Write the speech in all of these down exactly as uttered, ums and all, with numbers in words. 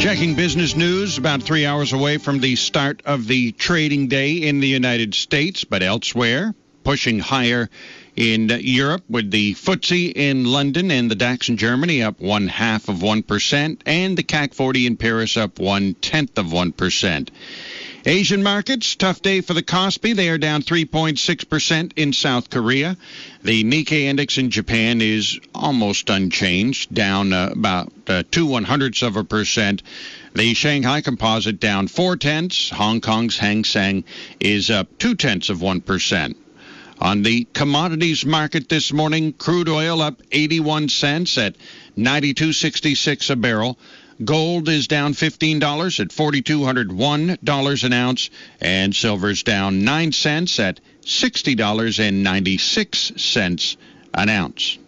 Checking business news about three hours away from the start of the trading day in the United States, but elsewhere, pushing higher in Europe with the F T S E in London and the DAX in Germany up one half of one percent, and the C A C forty in Paris up one tenth of one percent. Asian markets, tough day for the Kospi. They are down three point six percent in South Korea. The Nikkei index in Japan is almost unchanged, down uh, about uh, two one-hundredths of a percent. The Shanghai Composite down four tenths. Hong Kong's Hang Seng is up two tenths of one percent. On the commodities market this morning, crude oil up eighty-one cents at ninety-two sixty-six a barrel. Gold is down fifteen dollars at four thousand two hundred one dollars an ounce, and silver's down nine cents at sixty dollars and ninety-six cents an ounce.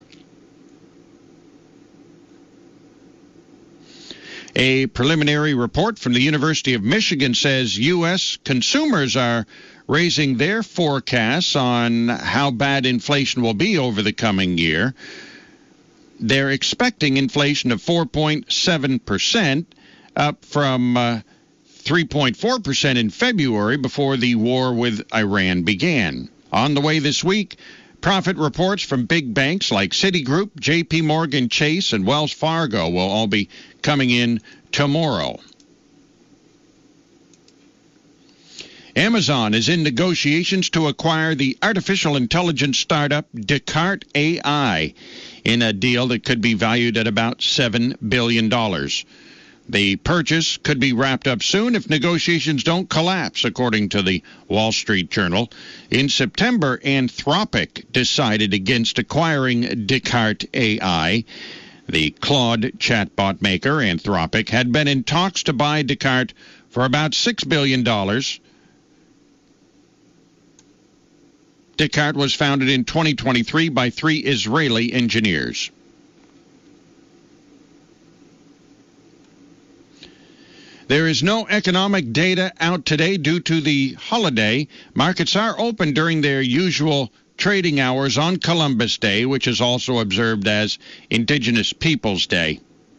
A preliminary report from the University of Michigan says U S consumers are raising their forecasts on how bad inflation will be over the coming year. They're expecting inflation of four point seven percent, up from uh, three point four percent in February before the war with Iran began. On the way this week, profit reports from big banks like Citigroup, J P Morgan Chase, and Wells Fargo will all be coming in tomorrow. Amazon is in negotiations to acquire the artificial intelligence startup Descartes A I in a deal that could be valued at about seven billion dollars. The purchase could be wrapped up soon if negotiations don't collapse, according to the Wall Street Journal. In September, Anthropic decided against acquiring Descartes A I. The Claude chatbot maker, Anthropic, had been in talks to buy Descartes for about six billion dollars. Descartes was founded in twenty twenty-three by three Israeli engineers. There is no economic data out today due to the holiday. Markets are open during their usual trading hours on Columbus Day, which is also observed as Indigenous Peoples Day.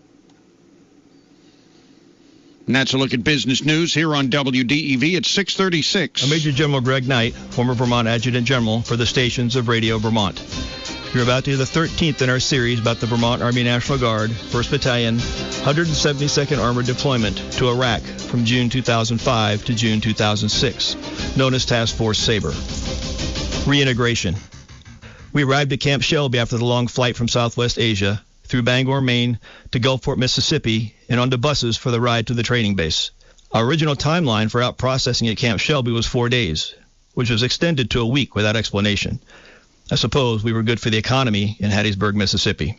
And that's a look at business news here on W D E V at six thirty-six. I'm Major General Greg Knight, former Vermont Adjutant General for the stations of Radio Vermont. You're about to hear the thirteenth in our series about the Vermont Army National Guard, first Battalion, one hundred seventy-second Armored Deployment to Iraq from June two thousand five to June two thousand six, known as Task Force Sabre. Reintegration. We arrived at Camp Shelby after the long flight from Southwest Asia, through Bangor, Maine, to Gulfport, Mississippi, and onto buses for the ride to the training base. Our original timeline for out processing at Camp Shelby was four days, which was extended to a week without explanation. I suppose we were good for the economy in Hattiesburg, Mississippi.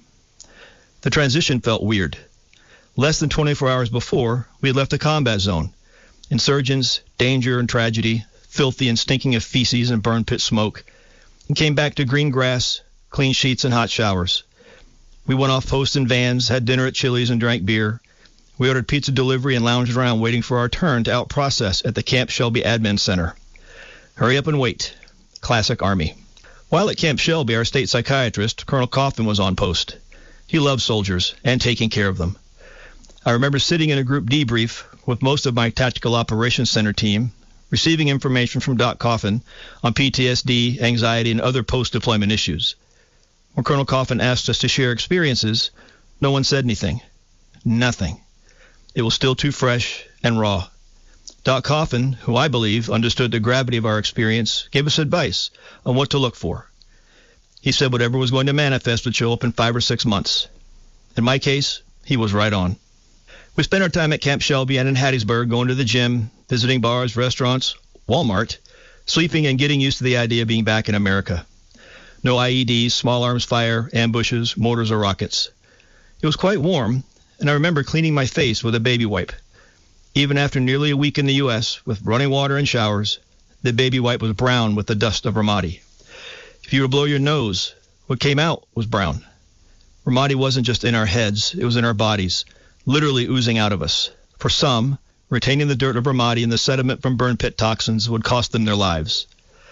The transition felt weird. Less than twenty-four hours before, we had left a combat zone. Insurgents, danger and tragedy, filthy and stinking of feces and burn pit smoke, and came back to green grass, clean sheets, and hot showers. We went off post in vans, had dinner at Chili's, and drank beer. We ordered pizza delivery and lounged around waiting for our turn to out-process at the Camp Shelby Admin Center. Hurry up and wait. Classic Army. While at Camp Shelby, our state psychiatrist, Colonel Coffin, was on post. He loved soldiers and taking care of them. I remember sitting in a group debrief with most of my Tactical Operations Center team, receiving information from Doc Coffin on P T S D, anxiety, and other post-deployment issues. When Colonel Coffin asked us to share experiences, no one said anything. Nothing. It was still too fresh and raw. Doc Coffin, who I believe understood the gravity of our experience, gave us advice on what to look for. He said whatever was going to manifest would show up in five or six months. In my case, he was right on. We spent our time at Camp Shelby and in Hattiesburg, going to the gym, visiting bars, restaurants, Walmart, sleeping and getting used to the idea of being back in America. No I E Ds, small arms fire, ambushes, mortars, or rockets. It was quite warm, and I remember cleaning my face with a baby wipe. Even after nearly a week in the U S with running water and showers, the baby wipe was brown with the dust of Ramadi. If you were to blow your nose, what came out was brown. Ramadi wasn't just in our heads, it was in our bodies, literally oozing out of us. For some, retaining the dirt of Ramadi and the sediment from burn pit toxins would cost them their lives.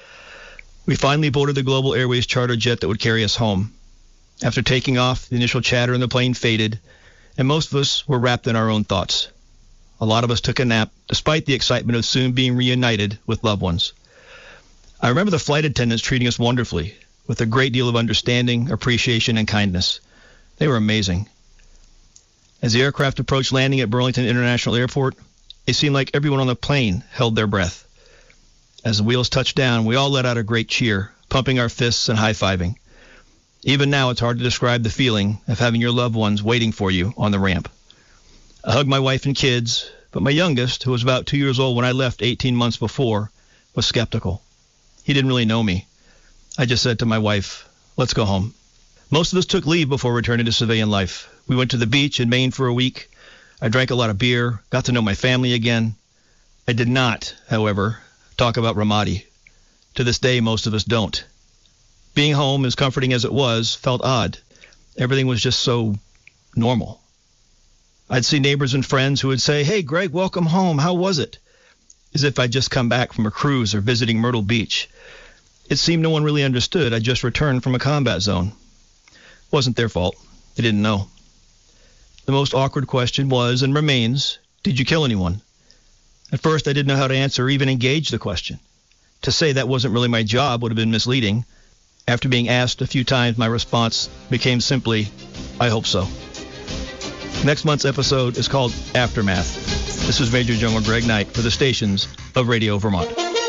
We finally boarded the Global Airways charter jet that would carry us home. After taking off, the initial chatter in the plane faded, and most of us were wrapped in our own thoughts. A lot of us took a nap, despite the excitement of soon being reunited with loved ones. I remember the flight attendants treating us wonderfully, with a great deal of understanding, appreciation, and kindness. They were amazing. As the aircraft approached landing at Burlington International Airport, it seemed like everyone on the plane held their breath. As the wheels touched down, we all let out a great cheer, pumping our fists and high-fiving. Even now, it's hard to describe the feeling of having your loved ones waiting for you on the ramp. I hugged my wife and kids, but my youngest, who was about two years old when I left eighteen months before, was skeptical. He didn't really know me. I just said to my wife, "Let's go home." Most of us took leave before returning to civilian life. We went to the beach in Maine for a week. I drank a lot of beer, got to know my family again. I did not, however, talk about Ramadi. To this day, most of us don't. Being home, as comforting as it was, felt odd. Everything was just so normal. I'd see neighbors and friends who would say, "Hey, Greg, welcome home. How was it?" As if I'd just come back from a cruise or visiting Myrtle Beach. It seemed no one really understood. I'd just returned from a combat zone. It wasn't their fault. They didn't know. The most awkward question was, and remains, did you kill anyone? At first, I didn't know how to answer or even engage the question. To say that wasn't really my job would have been misleading. After being asked a few times, my response became simply, "I hope so." Next month's episode is called Aftermath. This is Major General Greg Knight for the stations of Radio Vermont.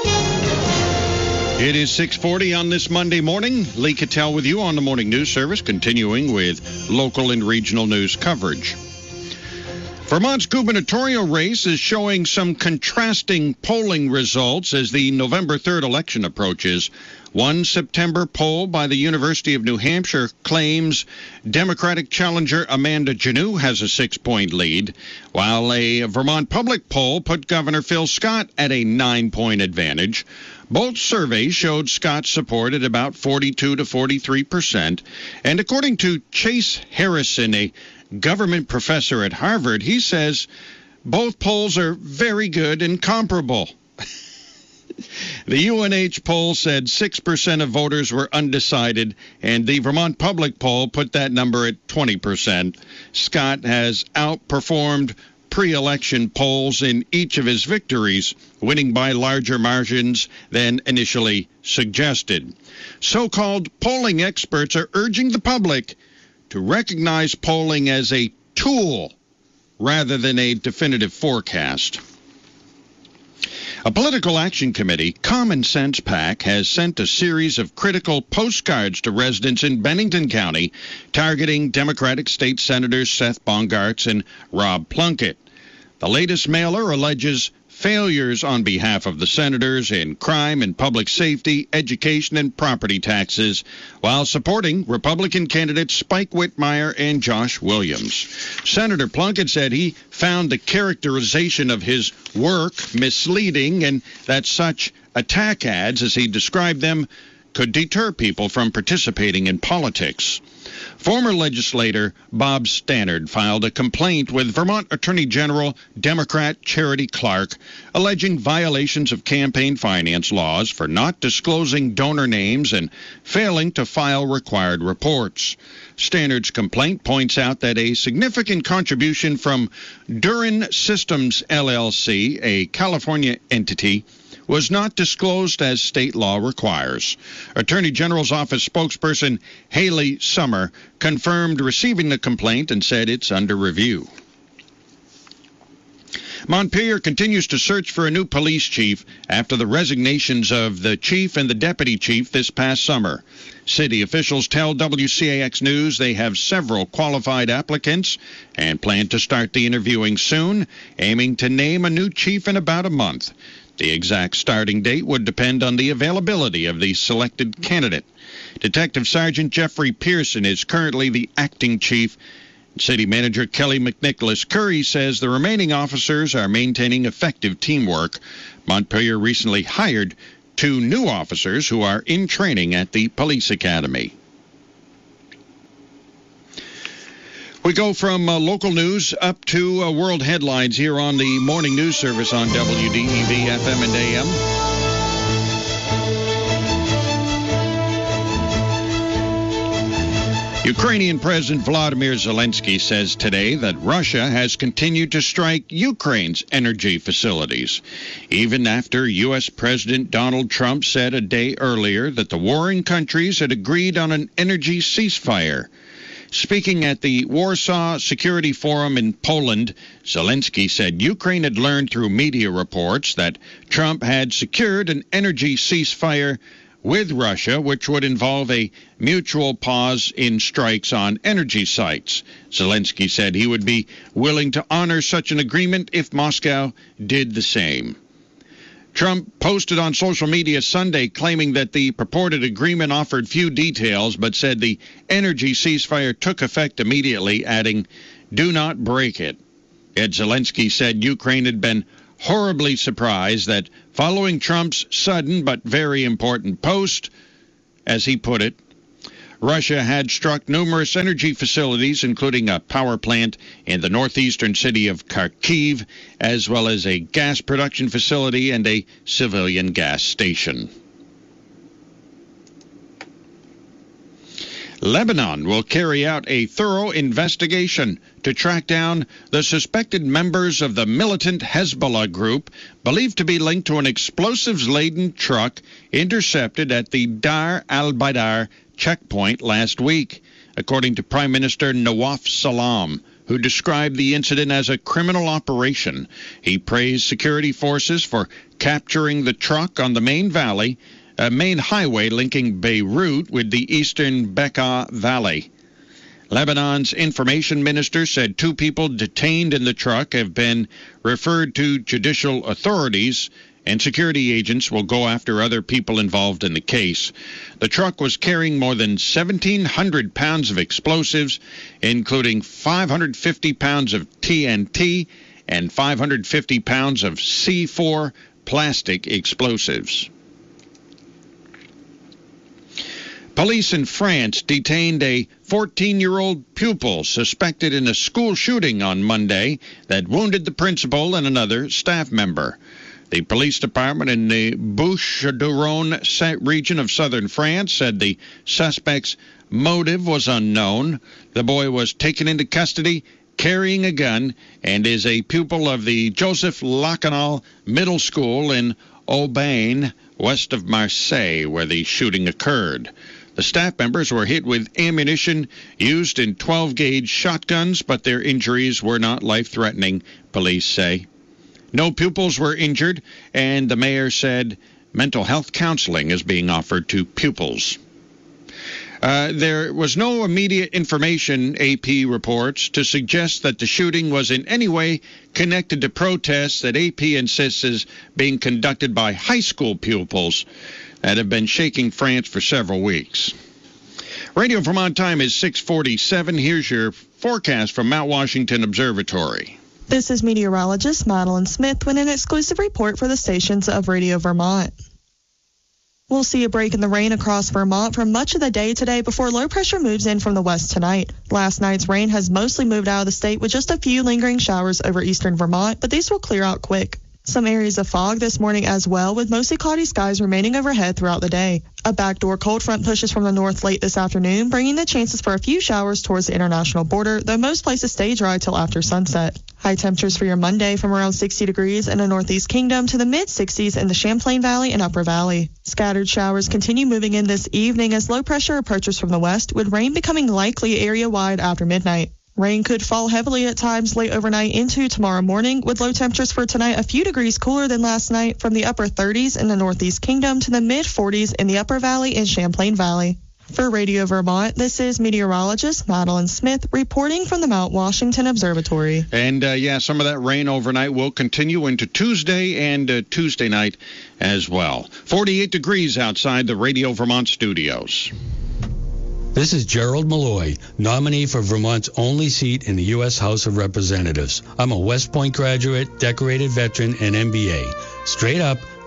It is six forty on this Monday morning. Lee Cattell with you on the Morning News Service, continuing with local and regional news coverage. Vermont's gubernatorial race is showing some contrasting polling results as the November third election approaches. One September poll by the University of New Hampshire claims Democratic challenger Amanda Janneau has a six-point lead, while a Vermont public poll put Governor Phil Scott at a nine-point advantage. Both surveys showed Scott's support at about forty-two to forty-three percent, and according to Chase Harrison, a government professor at Harvard, he says both polls are very good and comparable. The U N H poll said six percent of voters were undecided, and the Vermont public poll put that number at twenty percent. Scott has outperformed pre-election polls in each of his victories, winning by larger margins than initially suggested. So-called polling experts are urging the public to recognize polling as a tool rather than a definitive forecast. A political action committee, Common Sense PAC, has sent a series of critical postcards to residents in Bennington County targeting Democratic State Senators Seth Bongartz and Rob Plunkett. The latest mailer alleges failures on behalf of the senators in crime and public safety, education, and property taxes, while supporting Republican candidates Spike Whitmire and Josh Williams. Senator Plunkett said he found the characterization of his work misleading and that such attack ads, as he described them, could deter people from participating in politics. Former legislator Bob Stannard filed a complaint with Vermont Attorney General Democrat Charity Clark, alleging violations of campaign finance laws for not disclosing donor names and failing to file required reports. Stannard's complaint points out that a significant contribution from Durin Systems, L L C, a California entity, was not disclosed as state law requires. Attorney General's office spokesperson Haley Summer confirmed receiving the complaint and said it's under review. Montpelier continues to search for a new police chief after the resignations of the chief and the deputy chief this past summer. City officials tell W C A X News they have several qualified applicants and plan to start the interviewing soon, aiming to name a new chief in about a month. The exact starting date would depend on the availability of the selected candidate. Detective Sergeant Jeffrey Pearson is currently the acting chief. City Manager Kelly McNicholas Curry says the remaining officers are maintaining effective teamwork. Montpelier recently hired two new officers who are in training at the police academy. We go from uh, local news up to uh, world headlines here on the Morning News Service on W D E V F M and A M. Ukrainian President Volodymyr Zelensky says today that Russia has continued to strike Ukraine's energy facilities, even after U S. President Donald Trump said a day earlier that the warring countries had agreed on an energy ceasefire. Speaking at the Warsaw Security Forum in Poland, Zelensky said Ukraine had learned through media reports that Trump had secured an energy ceasefire with Russia, which would involve a mutual pause in strikes on energy sites. Zelensky said he would be willing to honor such an agreement if Moscow did the same. Trump posted on social media Sunday claiming that the purported agreement offered few details, but said the energy ceasefire took effect immediately, adding, "Do not break it." Yet Zelensky said Ukraine had been horribly surprised that following Trump's sudden but very important post, as he put it, Russia had struck numerous energy facilities, including a power plant in the northeastern city of Kharkiv, as well as a gas production facility and a civilian gas station. Lebanon will carry out a thorough investigation to track down the suspected members of the militant Hezbollah group, believed to be linked to an explosives-laden truck intercepted at the Dar al-Baidar checkpoint last week, according to Prime Minister Nawaf Salam, who described the incident as a criminal operation. He praised security forces for capturing the truck on the main valley, a main highway linking Beirut with the eastern Bekaa Valley. Lebanon's information minister said two people detained in the truck have been referred to judicial authorities, and security agents will go after other people involved in the case. The truck was carrying more than seventeen hundred pounds of explosives, including five hundred fifty pounds of T N T and five hundred fifty pounds of C four plastic explosives. Police in France detained a fourteen-year-old pupil suspected in a school shooting on Monday that wounded the principal and another staff member. The police department in the Bouches-du-Rhône region of southern France said the suspect's motive was unknown. The boy was taken into custody carrying a gun and is a pupil of the Joseph Lacanal Middle School in Aubagne, west of Marseille, where the shooting occurred. The staff members were hit with ammunition used in twelve-gauge shotguns, but their injuries were not life-threatening, police say. No pupils were injured, and the mayor said mental health counseling is being offered to pupils. Uh, there was no immediate information, A P reports, to suggest that the shooting was in any way connected to protests that A P insists is being conducted by high school pupils that have been shaking France for several weeks. Radio Vermont time is six forty-seven. Here's your forecast from Mount Washington Observatory. This is meteorologist Madeline Smith with an exclusive report for the stations of Radio Vermont. We'll see a break in the rain across Vermont for much of the day today before low pressure moves in from the west tonight. Last night's rain has mostly moved out of the state with just a few lingering showers over eastern Vermont, but these will clear out quick. Some areas of fog this morning as well, with mostly cloudy skies remaining overhead throughout the day. A backdoor cold front pushes from the north late this afternoon, bringing the chances for a few showers towards the international border, though most places stay dry till after sunset. High temperatures for your Monday from around sixty degrees in the Northeast Kingdom to the mid-sixties in the Champlain Valley and Upper Valley. Scattered showers continue moving in this evening as low pressure approaches from the west, with rain becoming likely area-wide after midnight. Rain could fall heavily at times late overnight into tomorrow morning, with low temperatures for tonight a few degrees cooler than last night, from the upper thirties in the Northeast Kingdom to the mid-forties in the Upper Valley and Champlain Valley. For Radio Vermont, this is meteorologist Madeline Smith reporting from the Mount Washington Observatory. And, uh, yeah, some of that rain overnight will continue into Tuesday and uh, Tuesday night as well. forty-eight degrees outside the Radio Vermont studios. This is Gerald Malloy, nominee for Vermont's only seat in the U S House of Representatives. I'm a West Point graduate, decorated veteran, and M B A. Straight up,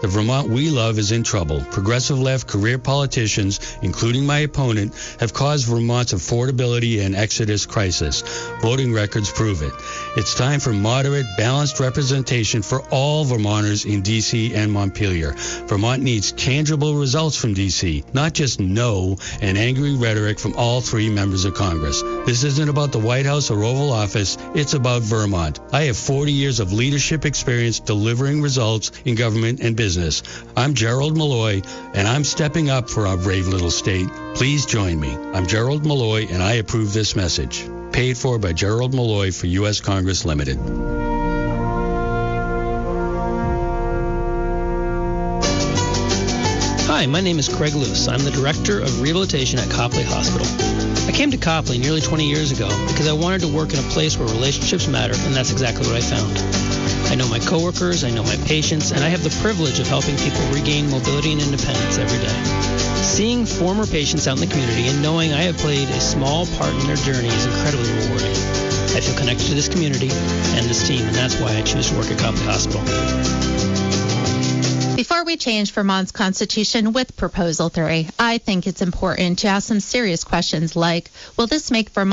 The Vermont we love is in trouble. Progressive left career politicians, including my opponent, have caused Vermont's affordability and exodus crisis. Voting records prove it. It's time for moderate, balanced representation for all Vermonters in D C and Montpelier. Vermont needs tangible results from D C, not just no and angry rhetoric from all three members of Congress. This isn't about the White House or Oval Office. It's about Vermont. I have forty years of leadership experience delivering results in government and business. I'm Gerald Malloy, and I'm stepping up for our brave little state. Please join me. I'm Gerald Malloy, and I approve this message. Paid for by Gerald Malloy for U S Congress Limited. Hi, my name is Craig Luce. I'm the Director of Rehabilitation at Copley Hospital. I came to Copley nearly twenty years ago because I wanted to work in a place where relationships matter, and that's exactly what I found. I know my coworkers, I know my patients, and I have the privilege of helping people regain mobility and independence every day. Seeing former patients out in the community and knowing I have played a small part in their journey is incredibly rewarding. I feel connected to this community and this team, and that's why I choose to work at Copley Hospital. Before we change Vermont's Constitution with Proposal three, I think it's important to ask some serious questions like, will this make Vermont